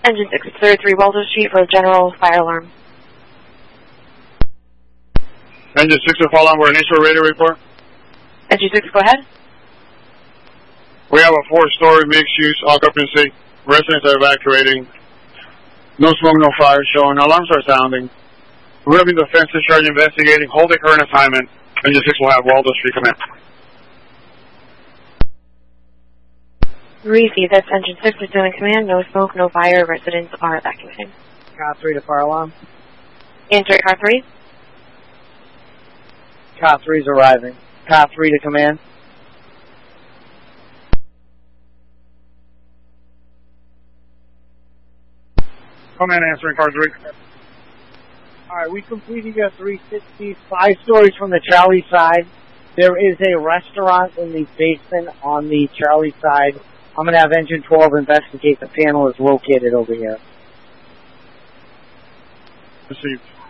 Engine 633 Waldo Street for a general fire alarm. Engine 6 to fall on, we're initial radio report. Engine 6, go ahead. We have a 4-story mixed-use occupancy. Residents are evacuating. No smoke, no fire showing. Alarms are sounding. Removing the fence discharge investigating. Hold the current assignment. Engine 6 will have Waldo Street command. Receive, that's Engine 6 pursuing command. No smoke, no fire. Residents are evacuating. Car 3 to fire alarm. Answer Car 3. Car 3 is arriving. Car 3 to command. Command answering Car 3. Alright, we completed your 360, 5 stories from the Charlie side. There is a restaurant in the basement on the Charlie side. I'm going to have Engine 12 investigate. The panel is located over here. Received.